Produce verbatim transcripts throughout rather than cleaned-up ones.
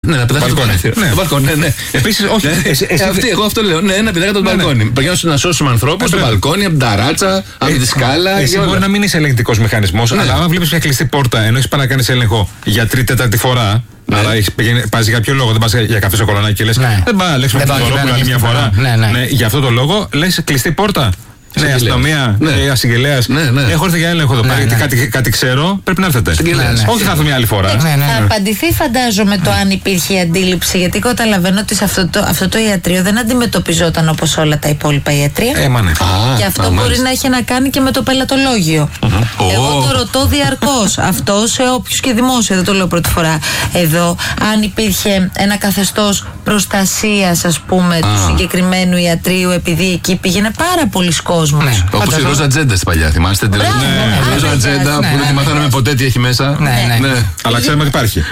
Ναι, να πετάξει το μπαλκόνι. Ναι, ναι. Επίσης, όχι. Εγώ αυτό λέω. Ναι, να πετάξει το μπαλκόνι. Πηγαίνω να σώσουμε ανθρώπους στο μπαλκόνι, από την ταράτσα, από τη σκάλα. Εσύ μπορεί να μην είσαι ελεγκτικός μηχανισμός, αλλά άμα βλέπεις μια κλειστή πόρτα, ενώ έχεις πάει να κάνεις έλεγχο για τρίτη-τέταρτη φορά. Ναι. Άρα πας για κάποιο λόγο, δεν πας για καφέ σοκολανάκι και λες ναι. δεν πάει να λέξουμε τον Βελόπουλο άλλη μια φορά. Ναι, ναι. Ναι, για αυτό το λόγο λες κλειστή πόρτα. Ναι, αστυνομία, ναι. Ασυγγελέας. Ναι, ναι. Έχω έρθει για έλεγχο εδώ πέρα, ναι, γιατί ναι. κάτι, κάτι ξέρω, πρέπει να έρθετε. Ναι, ναι. Όχι, θα έρθω μια άλλη φορά. Ναι, ναι. Θα απαντηθεί, φαντάζομαι, το αν υπήρχε η αντίληψη, γιατί καταλαβαίνω ότι σε αυτό το, αυτό το ιατρείο δεν αντιμετωπιζόταν όπως όλα τα υπόλοιπα ιατρεία. Ε, μα ναι. Και αυτό α, μπορεί μάλιστα. να έχει να κάνει και με το πελατολόγιο. Uh-huh. Εγώ το ρωτώ διαρκώς. Αυτό σε όποιους και δημόσιο, δεν το λέω πρώτη φορά εδώ, αν υπήρχε ένα καθεστώς προστασίας, ας πούμε, uh. του συγκεκριμένου ιατρίου, επειδή εκεί πήγαινε πάρα πολλοί κόσμος. Ναι. Όπως η Ρόζα Τζέντα παλιά, θυμάστε. Η Ρόζα Τζέντα που δεν τη μαθαίναμε ποτέ τι έχει μέσα. Αλλά ξέρουμε ότι υπάρχει.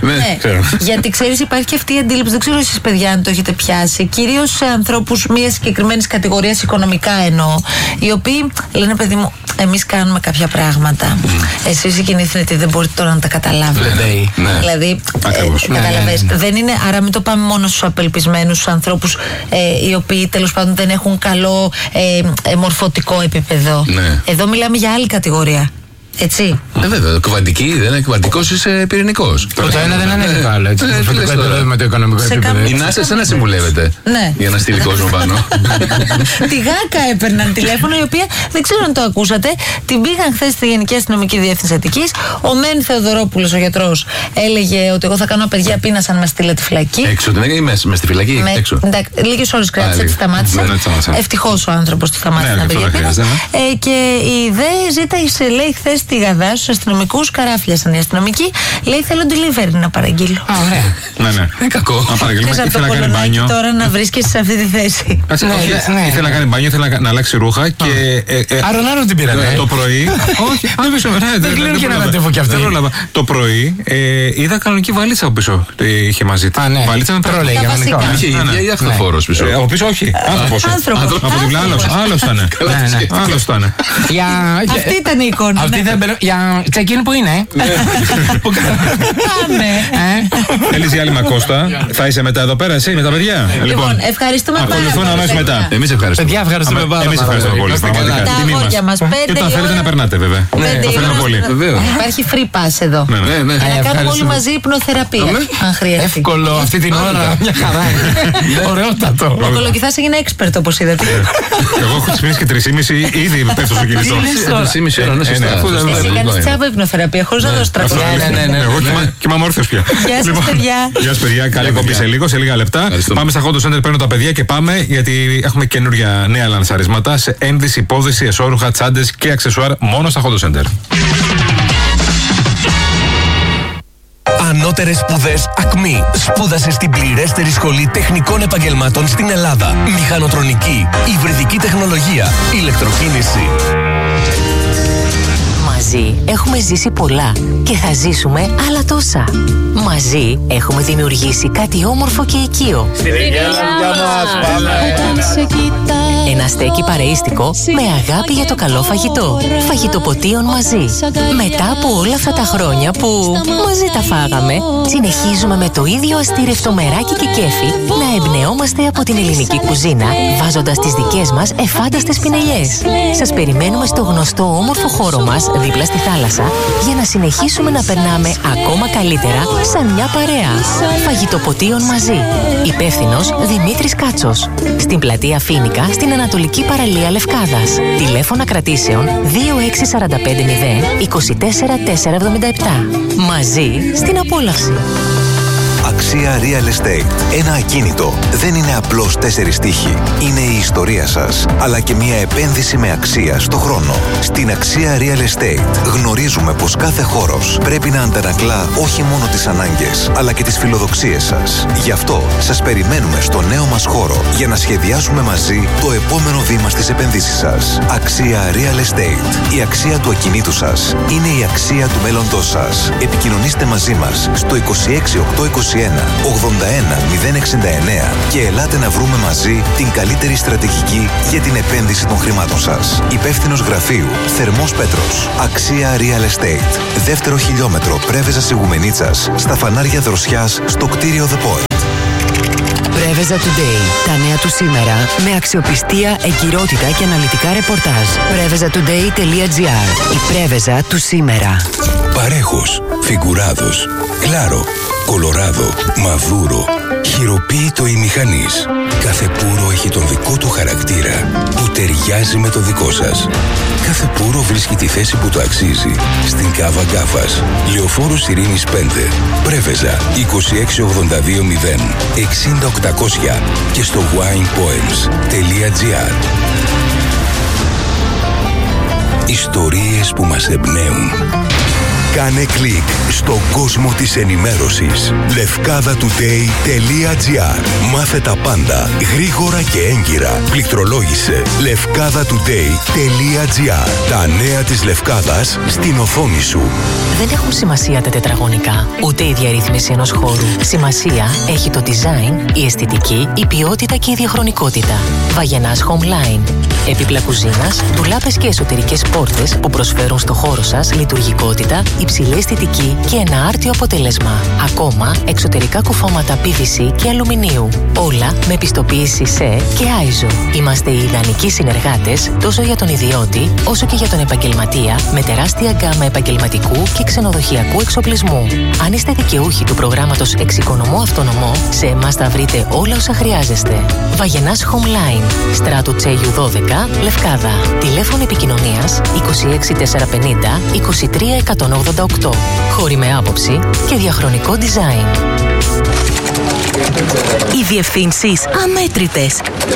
Γιατί ξέρεις, υπάρχει και αυτή η αντίληψη, δεν ξέρω εσείς παιδιά αν το έχετε πιάσει, κυρίως σε ανθρώπους μια συγκεκριμένη κατηγορία, οικονομικά εννοώ, οι οποίοι λένε παιδί μου, εμείς κάνουμε κάποια πράγματα. Εσείς οι κινηθνητοί δεν μπορείτε τώρα να τα καταλάβετε. Δηλαδή, καταλαβες, δεν είναι, άρα μην το πάμε μόνο στους απελπισμένους, στους ανθρώπους οι οποίοι τέλος πάντων δεν έχουν καλό μορφωτικό επίπεδο. Ναι. Εδώ μιλάμε για άλλη κατηγορία. Έτσι. Ε, βέβαια. Κουβαντική δεν είναι κουβαντικό, είσαι πυρηνικό. Το ένα δεν ανέβει το άλλο. Έτσι. Με το οικονομικό επίπεδο. Η Νάσα εσένα συμβουλεύεται. Ναι. Για να στείλει κόσμο πάνω. Τη Γάκα έπαιρναν τηλέφωνο, η οποία δεν ξέρω αν το ακούσατε. Την πήγαν χθες στη Γενική Αστυνομική Διεύθυνση Αττικής. Ο Μεν Θεοδωρόπουλος, ο γιατρός, έλεγε ότι εγώ θα κάνω απεργία πείνας αν με στείλετε φυλακή. Έξω την έκανε μέσα, στη φυλακή. Λίγες ώρες κράτησε, τη σταμάτησε. Ευτυχώς ο άνθρωπος τη σταμάτησε να απεργία πείνας. Και η ΔΕ ζήτησε, λέει, χθες τη Γαδά στους αστυνομικούς, καράφλιασαν οι αστυνομικοί. Λέει θέλω delivery να παραγγείλω. Α, ωραία. Ναι, ναι. Είναι κακό. Να παραγγείλουμε. Ήθελα να κάνει μπάνιο. Τώρα να βρίσκεσαι σε αυτή τη θέση. Ήθελα να κάνει μπάνιο, ήθελα να αλλάξει ρούχα και. Άρον-άρον την πήρατε. Το πρωί. Όχι, δεν κλείνω και ένα ραντεβού κι αυτή. Το πρωί είδα κανονική βαλίτσα από πίσω. Είχε μαζί τη. Βαλίτσα με τρόλε για κανονικό. Είχε αχθοφόρος πίσω. Από πίσω όχι. Άνθρωπος. Από την πλάνα άλλος ήταν. Άλλος ήταν. Αυτή ήταν η εικόνα. Για τσεκίν που είναι. Που πάμε. Θέλεις διάλειμμα, Κώστα? Θα είσαι μετά εδώ πέρα εσύ με τα παιδιά? Λοιπόν, ευχαριστούμε πάρα πολύ. Ακολουθούν αμέσως μετά. Εμείς ευχαριστούμε. Παιδιά, ευχαριστούμε πάρα πολύ. Εμείς ευχαριστούμε πολύ. Τα αγόρια μας. Και όταν θέλετε να περνάτε, βέβαια. Το θέλουμε πολύ. Υπάρχει free pass εδώ. Να κάνουμε όλοι μαζί υπνοθεραπεία, αν χρειαστεί. Εύκολο αυτή την ώρα. Μια χαρά. Ωραιότατο. Ο Κολοκυθάς έγινε expert, όπως είδατε. Εγώ έχω ξυπνήσει και τρεις και μισή ήδη πέφτω στο κινητό. τρεις και μισή ώρα, ναι, σωστά. Εσύ κάνεις τσάβο υπνοθεραπεία χωρίς να δώσεις τραπέζι. Εγώ κοιμάμαι όρθιος πια. Γεια σας παιδιά. Γεια σας παιδιά, καλή εκπομπή σε λίγο, σε λίγα λεπτά. Πάμε στα Hot Center, παίρνω τα παιδιά και πάμε γιατί έχουμε καινούργια νέα λανσαρίσματα σε ένδυση, υπόδυση, εσώρουχα, τσάντες και αξεσουάρ μόνο στα Hot Center. Ανώτερες σπουδές ΑΚΜΗ. Σπούδασε στην πληρέστερη σχολή τεχνικών επαγγελμάτων στην Ελλάδα. Μηχανοτρονική, υβριδική τεχνολογία, ηλεκτροκίνηση. Μαζί έχουμε ζήσει πολλά και θα ζήσουμε άλλα τόσα. Μαζί έχουμε δημιουργήσει κάτι όμορφο και οικείο. Στην υγεία μας πάμε! Ένα στέκι παρεΐστικο με αγάπη για το καλό φαγητό. Φαγητοποτίων μαζί. Μετά από όλα αυτά τα χρόνια που μαζί τα φάγαμε, συνεχίζουμε με το ίδιο αστήρευτο μεράκι και κέφι να εμπνεόμαστε από την ελληνική κουζίνα, βάζοντας τις δικές μας εφάνταστες πινελιές. Σας περιμένουμε στο γνωστό όμορφο χώρο μας δίπλα στη θάλασσα για να συνεχίσουμε να περνάμε ακόμα καλύτερα σαν μια παρέα. Φαγητοποτίων μαζί. Υπεύθυνος Δημήτρης Κάτσος. Στην πλατεία Φοίνικα, στην Ανατολική Παραλία Λευκάδας. Τηλέφωνα κρατήσεων δύο έξι τέσσερα πέντε μηδέν είκοσι τέσσερα τετρακόσια εβδομήντα επτά. Μαζί στην απόλαυση. Αξία Real Estate. Ένα ακίνητο δεν είναι απλώς τέσσερις τοίχοι. Είναι η ιστορία σας, αλλά και μια επένδυση με αξία στο χρόνο. Στην Αξία Real Estate γνωρίζουμε πως κάθε χώρος πρέπει να αντανακλά όχι μόνο τις ανάγκες, αλλά και τις φιλοδοξίες σας. Γι' αυτό σας περιμένουμε στο νέο μας χώρο για να σχεδιάσουμε μαζί το επόμενο βήμα στις επενδύσεις σας. Αξία Real Estate. Η αξία του ακινήτου σας είναι η αξία του μέλλοντός σας. Επικοινωνήστε μαζί μας στο είκοσι έξι οκτακόσια είκοσι ένα ογδόντα ένα μηδέν εξήντα εννέα και ελάτε να βρούμε μαζί την καλύτερη στρατηγική για την επένδυση των χρημάτων σας. Υπεύθυνος γραφείου Θερμός Πέτρος. Αξία Real Estate. Δεύτερο χιλιόμετρο Πρέβεζας Ιγουμενίτσας στα φανάρια Δροσιάς στο κτίριο The Point. Πρέβεζα Today. Τα νέα του σήμερα με αξιοπιστία, εγκυρότητα και αναλυτικά ρεπορτάζ. πρέβεζα τουντέι τελεία τζι άρ. Η Πρέβεζα του σήμερα. Παρέχος, Φιγκουράδος, Κλάρο, Κολοράδο, Μαδούρο, χειροποίητο ή μηχανής. Κάθε πούρο έχει τον δικό του χαρακτήρα που ταιριάζει με το δικό σας. Κάθε πούρο βρίσκει τη θέση που το αξίζει. Στην Κάβα Γκάφας, Λεωφόρος Ειρήνης πέντε, Πρέβεζα είκοσι έξι ογδόντα δύο μηδέν εξήντα οκτακόσια και στο wine poems τελεία τζι άρ. Ιστορίες που μας εμπνέουν. Κάνε κλικ στον κόσμο της ενημέρωσης. λευκάδα τουντέι τελεία τζι άρ. Μάθε τα πάντα γρήγορα και έγκυρα. Πληκτρολόγησε λευκάδα τουντέι τελεία τζι άρ. Τα νέα της Λευκάδας στην οθόνη σου. Δεν έχουν σημασία τα τετραγωνικά, ούτε η διαρρύθμιση ενός χώρου. Σημασία έχει το design, η αισθητική, η ποιότητα και η διαχρονικότητα. Βαγενάς Homeline. Έπιπλα κουζίνας, ντουλάπες και εσωτερικές πόρτες που προσφέρουν στο χώρο σας λειτουργικότητα, υψηλή αισθητική και ένα άρτιο αποτέλεσμα. Ακόμα, εξωτερικά κουφώματα πι βι σι και αλουμινίου. Όλα με πιστοποίηση ΣΕ και άιζο. Είμαστε οι ιδανικοί συνεργάτες τόσο για τον ιδιώτη όσο και για τον επαγγελματία με τεράστια γκάμα επαγγελματικού και ξενοδοχειακού εξοπλισμού. Αν είστε δικαιούχοι του προγράμματος Εξοικονομώ Αυτονομώ, σε εμάς θα βρείτε όλα όσα χρειάζεστε. Βαγενάς Homeline, Στράτου Τσέγιου δώδεκα, Λευκάδα. Τηλέφωνο επικοινωνίας είκοσι έξι τετρακόσια πενήντα είκοσι τρία εκατόν ογδόντα οκτώ. Χώροι με άποψη και διαχρονικό design. Οι διευθύνσεις αμέτρητες.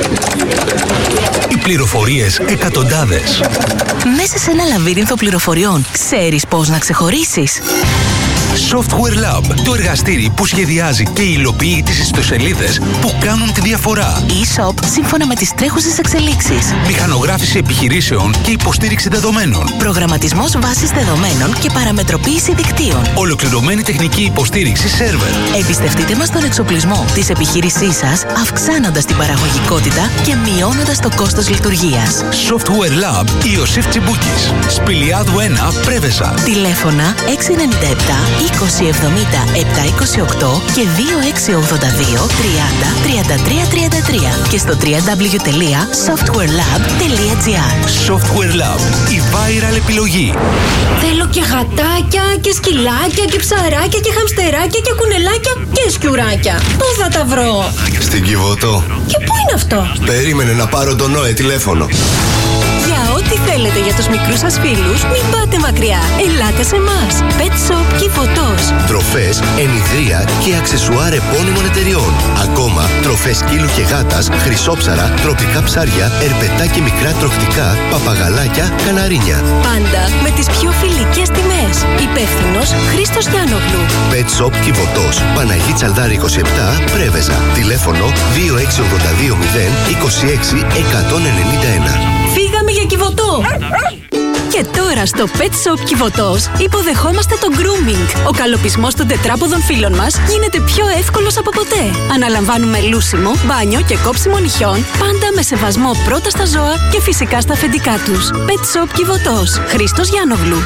Οι πληροφορίες εκατοντάδες. Μέσα σε ένα λαβύρινθο πληροφοριών, ξέρεις πώς να ξεχωρίσεις? Software Lab, το εργαστήρι που σχεδιάζει και υλοποιεί τις ιστοσελίδες που κάνουν τη διαφορά. E-shop σύμφωνα με τις τρέχουσες εξελίξεις. Μηχανογράφηση επιχειρήσεων και υποστήριξη δεδομένων. Προγραμματισμός βάσης δεδομένων και παραμετροποίηση δικτύων. Ολοκληρωμένη τεχνική υποστήριξη σερβερ. Εμπιστευτείτε μας τον εξοπλισμό της επιχείρησής σας, αυξάνοντας την παραγωγικότητα και μειώνοντας το κόστος λειτουργίας. Software Lab Ιωσήφ Τσιμπούκης. Σπηλιάδου ένα, Πρέβεζα. Τηλέφωνα έξι εννιά επτά είκοσι εβδομήντα επτακόσια είκοσι οκτώ και δύο έξι ογδόντα δύο τριάντα τριάντα τρία τριάντα τρία και στο double-u double-u double-u τελεία software lab τελεία τζι άρ. Software Lab, η viral επιλογή. Θέλω και γατάκια και σκυλάκια και ψαράκια και χαμστεράκια και κουνελάκια και σκιουράκια. Πού θα τα βρω? Στην Κιβωτό. Και πού είναι αυτό? Περίμενε να πάρω τον Νόε τηλέφωνο. Για ό,τι θέλετε για τους μικρούς σας φίλους, μην πάτε μακριά. Ελάτε σε εμάς. Pet Shop Κιβωτός. Τροφές, ενιδρία και αξεσουάρ επώνυμων εταιριών. Ακόμα, τροφές σκύλου και γάτας, χρυσόψαρα, τροπικά ψάρια, ερπετά και μικρά τροχτικά, παπαγαλάκια, καναρίνια. Πάντα με τις πιο φιλικές τιμές. Υπεύθυνος Χρήστος Γιάννογλου. Pet Shop Κιβωτός. Παναγί Τσαλδάρη είκοσι επτά, Πρέβεζα. Τηλέφωνο δύο έξι ογδόντα δύο μηδέν είκοσι έξι εκατόν ενενήντα ένα. Φύγαμε για Κιβωτό! Και τώρα στο Pet Shop Κιβωτός υποδεχόμαστε το grooming. Ο καλοπισμός των τετράποδων φίλων μας γίνεται πιο εύκολος από ποτέ. Αναλαμβάνουμε λούσιμο, μπάνιο και κόψιμο νυχιών, πάντα με σεβασμό πρώτα στα ζώα και φυσικά στα αφεντικά τους. Pet Shop Κιβωτός. Χρήστος Γιάννογλου.